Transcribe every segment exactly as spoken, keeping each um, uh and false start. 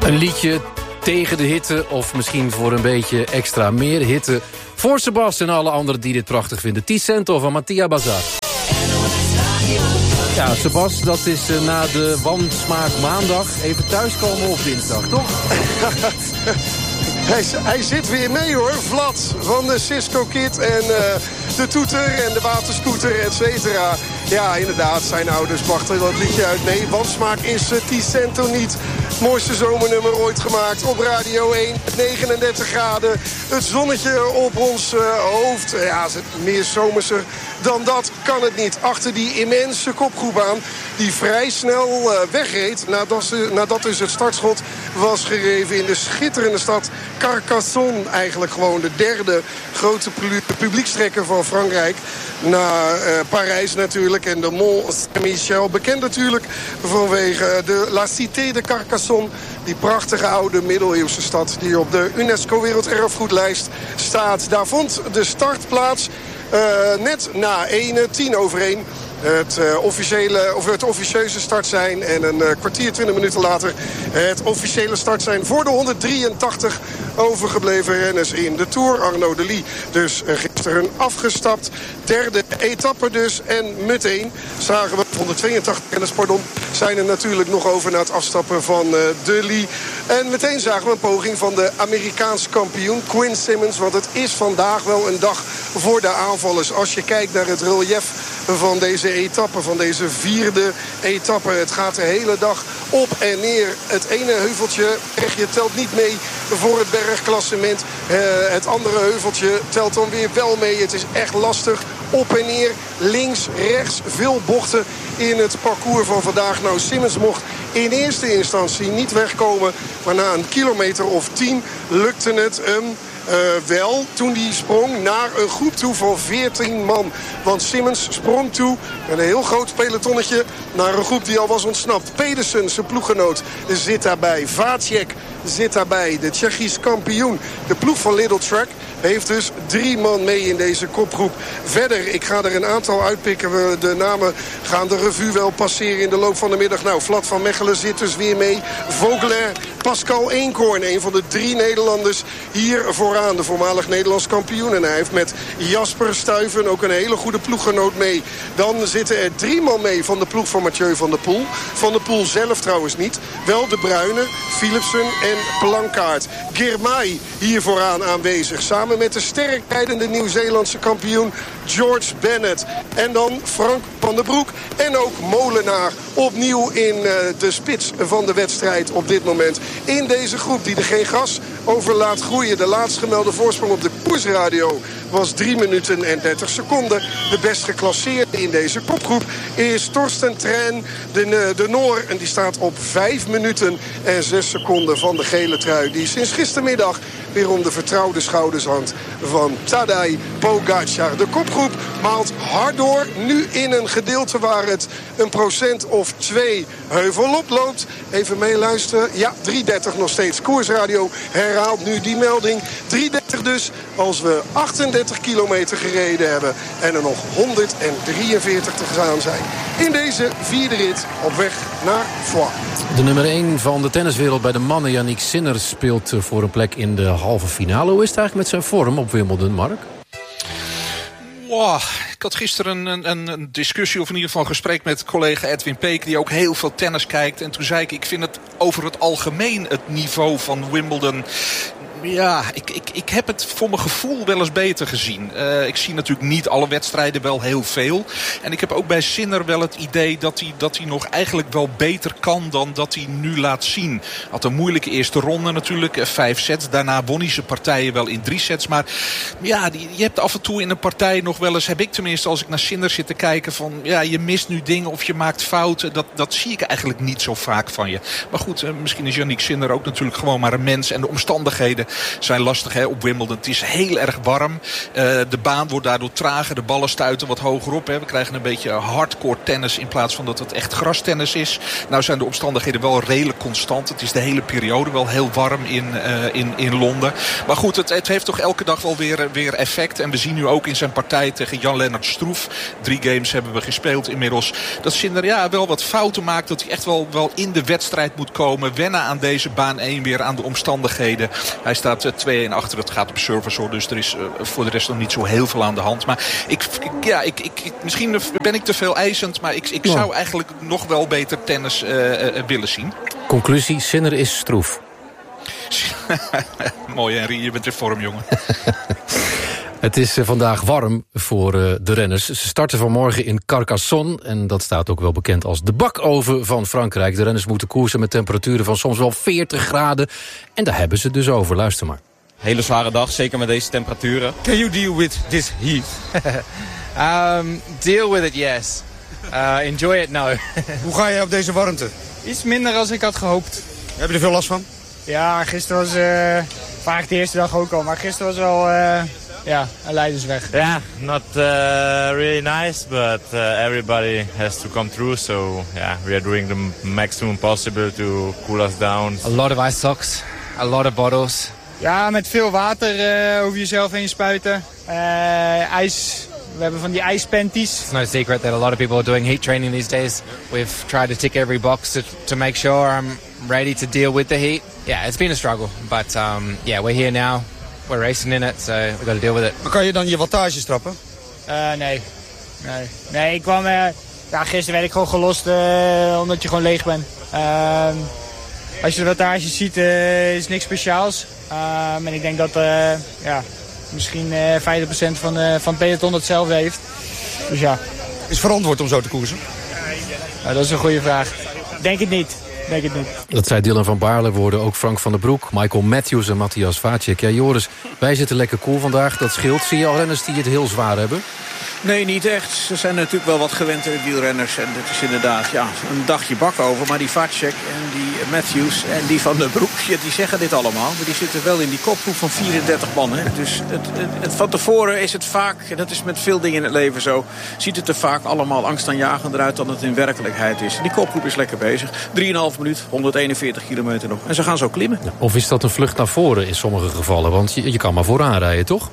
Een liedje tegen de hitte of misschien voor een beetje extra meer hitte. Voor Sebas en alle anderen die dit prachtig vinden. Ticento van Mattia Bazar. Ja, Sebas, dat is uh, na de wansmaak maandag even thuiskomen op dinsdag, toch? Hij, hij zit weer mee hoor, Vlad van de Cisco Kid en uh, de toeter en de waterscooter, et cetera. Ja, inderdaad, zijn ouders brachten dat liedje uit. Nee, wansmaak is uh, Ticento niet. Het mooiste zomernummer ooit gemaakt op Radio één. negenendertig graden, het zonnetje op ons uh, hoofd. Ja, meer zomerser dan dat kan het niet. Achter die immense kopgroep aan, die vrij snel uh, wegreed nadat, ze, nadat dus het startschot was gegeven in de schitterende stad Carcassonne. Eigenlijk gewoon de derde grote publiekstrekker van Frankrijk. Na uh, Parijs natuurlijk en de Mont Saint-Michel. Bekend natuurlijk vanwege de La Cité de Carcassonne. Die prachtige oude middeleeuwse stad die op de UNESCO Werelderfgoedlijst staat. Daar vond de start plaats uh, net na ene, tien over één. Het, uh, officiële, of het officieuze start zijn. En een uh, kwartier, twintig minuten later het officiële start zijn voor de honderddrieëntachtig overgebleven renners in de Tour. Arnaud Delis dus uh, gisteren afgestapt. Derde etappe dus. En meteen zagen we honderdtweeëntachtig renners, pardon, zijn er natuurlijk nog over na het afstappen van uh, Delis. En meteen zagen we een poging van de Amerikaanse kampioen Quinn Simmons. Want het is vandaag wel een dag voor de aanvallers. Als je kijkt naar het relief van deze etappe, van deze vierde etappe. Het gaat de hele dag op en neer. Het ene heuveltje, je telt niet mee voor het bergklassement. Uh, het andere heuveltje telt dan weer wel mee. Het is echt lastig. Op en neer, links, rechts, veel bochten in het parcours van vandaag. Nou, Simmons mocht in eerste instantie niet wegkomen. Maar na een kilometer of tien lukte het hem Uh, wel, toen hij sprong naar een groep toe van veertien man. Want Simmons sprong toe met een heel groot pelotonnetje naar een groep die al was ontsnapt. Pedersen, zijn ploeggenoot, zit daarbij. Vacek zit daarbij, de Tsjechisch kampioen. De ploeg van Lidl Track heeft dus drie man mee in deze kopgroep. Verder, ik ga er een aantal uitpikken. We de namen gaan de revue wel passeren in de loop van de middag. Nou, Vlad van Mechelen zit dus weer mee. Vogelaar, Pascal Eenkhoorn, een van de drie Nederlanders hier vooraan. De voormalig Nederlands kampioen. En hij heeft met Jasper Stuyven ook een hele goede ploeggenoot mee. Dan zitten er drie man mee van de ploeg van Mathieu van der Poel. Van der Poel zelf trouwens niet. Wel de Bruyne, Philipsen en Plankaart. Girmay hier vooraan aanwezig. Samen met de sterk rijdende Nieuw-Zeelandse kampioen George Bennett. En dan Frank van der Broek. En ook Molenaar opnieuw in uh, de spits van de wedstrijd op dit moment. In deze groep die er geen gas over laat groeien. De laatst gemelde voorsprong op de koersradio was drie minuten en dertig seconden. De best geclasseerde in deze kopgroep is Torsten Tren, de, de Noor. En die staat op vijf minuten en zes seconden van de gele trui. Die sinds gistermiddag weer om de vertrouwde schouders hangt van Tadej Pogacar. De kopgroep maalt hard door. Nu in een gedeelte waar het een procent of twee heuvelop loopt. Even meeluisteren. Ja, drie dertig nog steeds. Koersradio herhaalt nu die melding. drie dertig dus als we achtendertig kilometer gereden hebben. En er nog honderddrieënveertig te gaan zijn. In deze vierde rit op weg naar Foix. De nummer één van de tenniswereld bij de mannen, Yannick Sinner, speelt voor een plek in de halve finale. Hoe is het eigenlijk met zijn vorm op Wimbledon, Mark? Wow, ik had gisteren een, een, een discussie, of in ieder geval een gesprek met collega Edwin Peek, die ook heel veel tennis kijkt. En toen zei ik, ik vind het over het algemeen het niveau van Wimbledon. Ja, ik, ik, ik heb het voor mijn gevoel wel eens beter gezien. Uh, ik zie natuurlijk niet alle wedstrijden, wel heel veel. En ik heb ook bij Sinner wel het idee dat hij, dat hij nog eigenlijk wel beter kan dan dat hij nu laat zien. Had een moeilijke eerste ronde natuurlijk, vijf sets. Daarna won hij zijn partijen wel in drie sets. Maar ja, je hebt af en toe in een partij nog wel eens, heb ik tenminste als ik naar Sinner zit te kijken, van ja, je mist nu dingen of je maakt fouten. Dat, dat zie ik eigenlijk niet zo vaak van je. Maar goed, uh, misschien is Yannick Sinner ook natuurlijk gewoon maar een mens. En de omstandigheden zijn lastig hè, op Wimbledon. Het is heel erg warm. Uh, de baan wordt daardoor trager. De ballen stuiten wat hoger op. Hè. We krijgen een beetje hardcore tennis in plaats van dat het echt grastennis is. Nou zijn de omstandigheden wel redelijk constant. Het is de hele periode wel heel warm in, uh, in, in Londen. Maar goed, het, het heeft toch elke dag wel weer, weer effect. En we zien nu ook in zijn partij tegen Jan-Lennart Stroef. Drie games hebben we gespeeld inmiddels. Dat Sinner ja, wel wat fouten maakt. Dat hij echt wel, wel in de wedstrijd moet komen. Wennen aan deze baan één weer aan de omstandigheden. Hij staat uh, twee-een achter. Het gaat op service hoor. Dus er is uh, voor de rest nog niet zo heel veel aan de hand. Maar ik, ik, ja, ik, ik, misschien ben ik te veel eisend. Maar ik, ik zou eigenlijk nog wel beter tennis uh, uh, willen zien. Conclusie, Sinner is Stroef. Mooi Henry, je bent in vorm jongen. Het is vandaag warm voor de renners. Ze starten vanmorgen in Carcassonne. En dat staat ook wel bekend als de bakoven van Frankrijk. De renners moeten koersen met temperaturen van soms wel veertig graden. En daar hebben ze het dus over. Luister maar. Hele zware dag, zeker met deze temperaturen. Can you deal with this heat? um, deal with it, yes. Uh, enjoy it, no. Hoe ga je op deze warmte? Iets minder als ik had gehoopt. Heb je er veel last van? Ja, gisteren was uh, vaak de eerste dag ook al. Maar gisteren was wel uh, ja, een leidersweg. Yeah, not uh, really nice, but uh, everybody has to come through. So yeah, we are doing the maximum possible to cool us down. A lot of ice socks, a lot of bottles. Ja, met veel water uh, over jezelf heen spuiten. Uh, ijs... We hebben van die ijspanties. It's no secret that a lot of people are doing heat training these days. We've tried to tick every box to, to make sure I'm ready to deal with the heat. Yeah, it's been a struggle. But um, yeah, we're here now. We're racing in it, so we've got to deal with it. Maar kan je dan je wattage trappen? Uh, nee. nee. Nee, ik kwam... Uh, ja, gisteren werd ik gewoon gelost uh, omdat je gewoon leeg bent. Uh, als je de wattage ziet, uh, is niks speciaals. Uh, en ik denk dat... Uh, ja, misschien uh, vijftig procent van, uh, van het peloton hetzelfde heeft. Dus ja. Is het verantwoord om zo te koersen? Nou, dat is een goede vraag. Denk het niet. Denk het niet. Dat zei Dylan van Baarle, worden ook Frank van der Broek, Michael Matthews en Matthias Vacek. Ja, Joris, wij zitten lekker koel vandaag. Dat scheelt. Zie je al renners die het heel zwaar hebben? Nee, niet echt. Ze zijn natuurlijk wel wat gewend, de wielrenners. En het is inderdaad ja, een dagje bak over. Maar die Vacek en die Matthews en die Van der Broek, ja, die zeggen dit allemaal. Maar die zitten wel in die kopgroep van vierendertig man. Hè. Dus het, het, het, van tevoren is het vaak, en dat is met veel dingen in het leven zo, ziet het er vaak allemaal angstaanjagender uit dan het in werkelijkheid is. Die kopgroep is lekker bezig. drieënhalf minuut, honderdeenenveertig kilometer nog. En ze gaan zo klimmen. Of is dat een vlucht naar voren in sommige gevallen? Want je, je kan maar vooraan rijden, toch?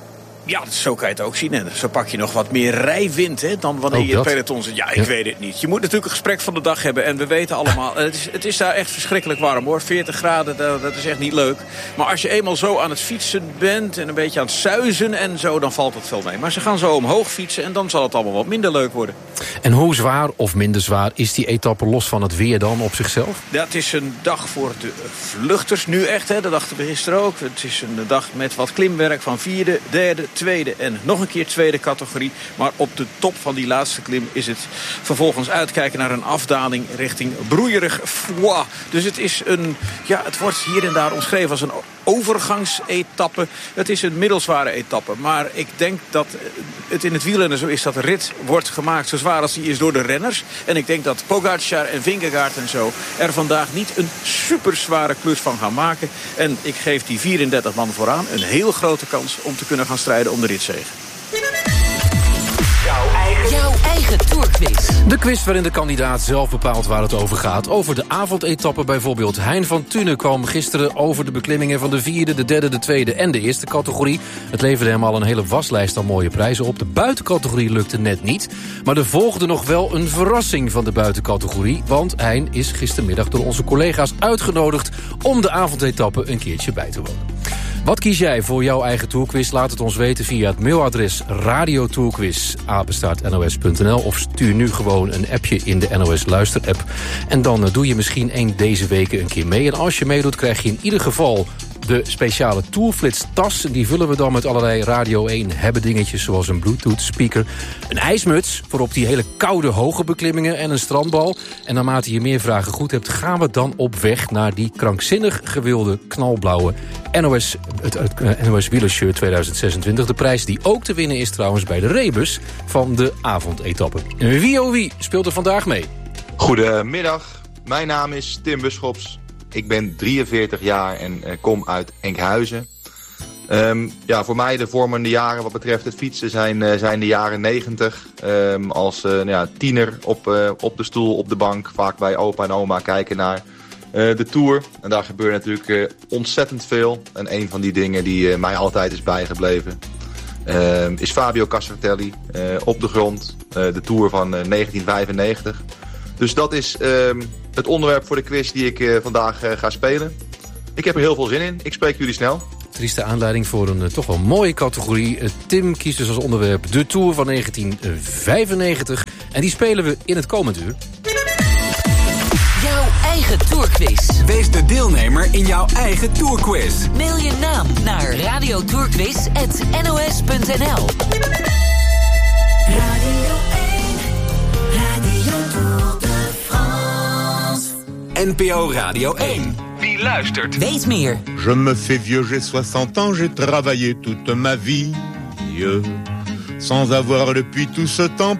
Ja, zo kan je het ook zien. En zo pak je nog wat meer rijwind hè, dan wanneer ook je in dat. het peloton zit. Ja, ik Ja. weet het niet. Je moet natuurlijk een gesprek van de dag hebben. En we weten allemaal, het is, het is daar echt verschrikkelijk warm hoor. veertig graden, dat, dat is echt niet leuk. Maar als je eenmaal zo aan het fietsen bent en een beetje aan het suizen en zo, dan valt het veel mee. Maar ze gaan zo omhoog fietsen en dan zal het allemaal wat minder leuk worden. En hoe zwaar of minder zwaar is die etappe los van het weer dan op zichzelf? Ja, het is een dag voor de vluchters nu echt. Hè. Dat dachten we gisteren ook. Het is een dag met wat klimwerk van vierde, derde, tweede en nog een keer tweede categorie. Maar op de top van die laatste klim is het vervolgens uitkijken naar een afdaling richting broeierig Foix. Dus het is een, ja, het wordt hier en daar omschreven als een overgangsetappe. Het is een middelzware etappe. Maar ik denk dat het in het wielrennen zo is dat de rit wordt gemaakt zo zwaar als die is door de renners. En ik denk dat Pogacar en Vingegaard en zo er vandaag niet een super zware klus van gaan maken. En ik geef die vierendertig man vooraan een heel grote kans om te kunnen gaan strijden om de ritzege. Jouw eigen, Jouw eigen Tourquiz. De quiz waarin de kandidaat zelf bepaalt waar het over gaat. Over de avondetappe bijvoorbeeld. Hein van Thunen kwam gisteren over de beklimmingen van de vierde, de derde, de tweede en de eerste categorie. Het leverde hem al een hele waslijst aan mooie prijzen op. De buitencategorie lukte net niet. Maar er volgde nog wel een verrassing van de buitencategorie. Want Hein is gistermiddag door onze collega's uitgenodigd om de avondetappe een keertje bij te wonen. Wat kies jij voor jouw eigen tourquiz? Laat het ons weten via het mailadres radiotourquiz apenstaart N O S punt N L of stuur nu gewoon een appje in de N O S Luister-app. En dan doe je misschien één deze weken een keer mee. En als je meedoet krijg je in ieder geval de speciale Tourflits tas. Die vullen we dan met allerlei Radio één hebben dingetjes zoals een Bluetooth speaker, een ijsmuts voor op die hele koude hoge beklimmingen en een strandbal. En naarmate je meer vragen goed hebt, gaan we dan op weg naar die krankzinnig gewilde knalblauwe N O S, het, het, het N O S wielershirt tweeduizend zesentwintig. De prijs die ook te winnen is trouwens bij de rebus van de avondetappe. Wie oh wie speelt er vandaag mee? Goedemiddag, mijn naam is Tim Buschops. Ik ben drieënveertig jaar en uh, kom uit Enkhuizen. Um, ja, voor mij de vormende jaren wat betreft het fietsen zijn, uh, zijn de jaren negentig. Um, als uh, nou ja, tiener op, uh, op de stoel, op de bank, vaak bij opa en oma kijken naar uh, de Tour. En daar gebeurt natuurlijk uh, ontzettend veel. En een van die dingen die uh, mij altijd is bijgebleven uh, is Fabio Casartelli uh, op de grond. Uh, de Tour van uh, negentien vijfennegentig. Dus dat is uh, het onderwerp voor de quiz die ik uh, vandaag uh, ga spelen. Ik heb er heel veel zin in. Ik spreek jullie snel. Trieste aanleiding voor een uh, toch wel mooie categorie. Uh, Tim kiest dus als onderwerp de Tour van negentien vijfennegentig. En die spelen we in het komend uur. Jouw eigen Tourquiz. Wees de deelnemer in jouw eigen Tourquiz. Mail je naam naar radiotourquiz at n o s punt n l. Radio één, Radio Tour de France. N P O Radio één. Wie luistert? Weet meer. Je me fais vieux, j'ai soixante ans, j'ai travaillé toute ma vie. Sans avoir depuis tout ce temps